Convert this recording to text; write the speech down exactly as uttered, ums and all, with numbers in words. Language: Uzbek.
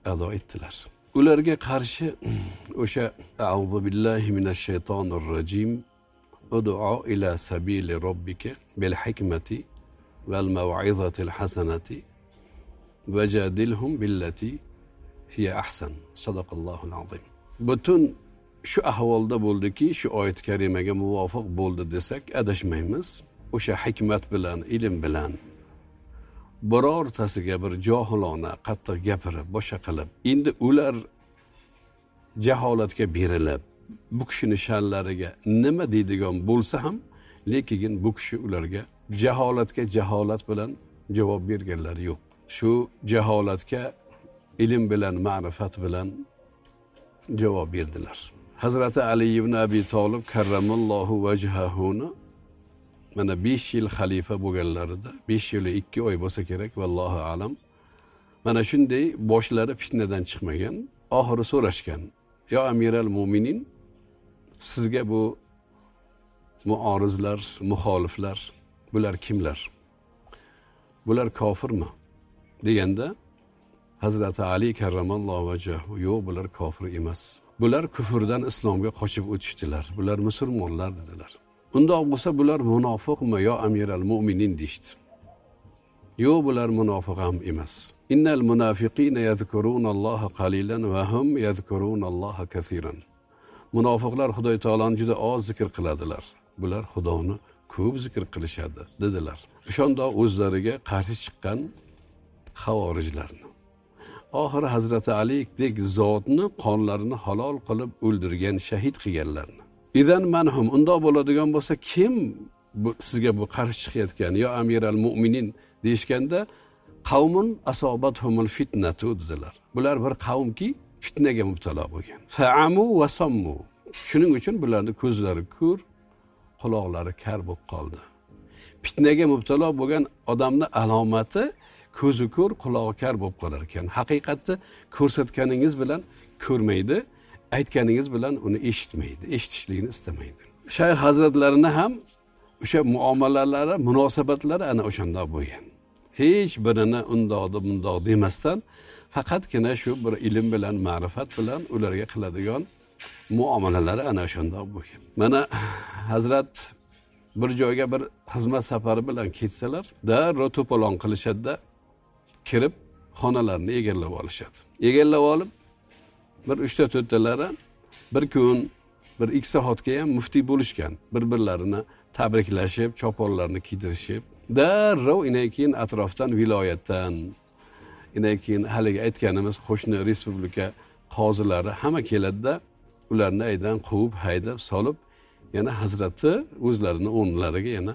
ado etdilar. Ularga qarshi o'sha a'udhu billahi minash shaytonir rojim ud'u ila sabili robbika bil hikmati val maw'izatil hasanati vajadilhum billati hiya ahsan. Sadaqallohul azim. Butun shu ahvolda bo'ldiki, shu oyat karimaga muvofiq bo'ldi desak adashmaymiz. O'sha hikmat bilan, ilm bilan birortasiga bir johilona qattiq gapirib, boshqa qilib, endi ular jaholatga berilib, bu kishini sha'nlariga nima deydigan bo'lsa ham, lekin bu kishi ularga jaholatga jaholat bilan javob berganlari yo'q. Shu jaholatga ilm bilan, ma'rifat bilan javob berdilar. Hazrati Ali ibn Abi Talib karramallohu vajhahuni mana besh yil xalifa bo'lganlarida, besh yil ikki oy bo'lsa kerak, vallohu alam. Mana shunday boshlari fitnadan chiqmagan, oxiri so'rashgan: "Yo Amiral Mu'minin, sizga bu muorizlar, muxoliflar, bular kimlar? Bular kofirmi?" deganda Hazrati Ali karramallohu vajhahu: "Yo'q, bular kofir emas. Bular kufrdan islomga qochib o'tishdilar. Bular musulmonlar" dedilar. Undoq bo'lsa bular munofiqmi yo Amiral Mu'minin deydi. Yo'q, bular munofiq ham emas. Innal munafiqina yazkurunalloha qalilan va hum yazkurunalloha kaseeran. Munofiqlar Xudo taoloni juda oz zikr qiladilar. Bular Xudoni ko'p zikr qilishadi dedilar. O'shanda o'zlariga qarshi chiqqan xavorijlarni, oxiri Hazrati Alidek zotni qonlarini halol qilib o'ldirgan, shahid qilganlarni. Idan manhum undoq bo'ladigan bo'lsa, kim bu, sizga bu qarshi chiqayotgan yo Amiral Mu'minin deyishganda, qavmun asobathumul fitnatu dedilar. Bular bir qavmki fitnaga mubtalo bo'lgan. Fa'amu va sammu. Shuning uchun bularning ko'zlari ko'r, quloqlari kar bo'lib qoldi. Fitnaga mubtalo bo'lgan odamning alomati ko'zi ko'r, qulog'i kar bo'lib qolar ekan. Haqiqatda ko'rsatganingiz bilan ko'rmaydi, aytganingiz bilan uni eshitmaydi, eshitishligini istamaydi. Shayx hazratlarini ham o'sha muomalalari, munosabatlari ana o'shanda bo'lgan. Hech birini undoqda bundoq demasdan, faqatgina shu bir ilm bilan, ma'rifat bilan ularga qiladigan muomalalari ana o'shanda bo'lgan. Mana Hazrat bir joyga bir xizmat safari bilan ketsalar, darrov to'polon qilishadi-da, kirib xonalarni egallab olishadi. Egallab olib bir uchta to'rtalari bir kun, bir ikki soatga ham muftiy bo'lishgan. Bir-birlarini tabriklashib, choponlarni kiydirishib, darrov inay keyin atrofdan, viloyatdan, inay keyin haliga aytganimiz qo'shni respublika qozilari hamma keladi-da, ularni aydan quvib, haydab, solib, yana hazrati o'zlarini o'rnlariga yana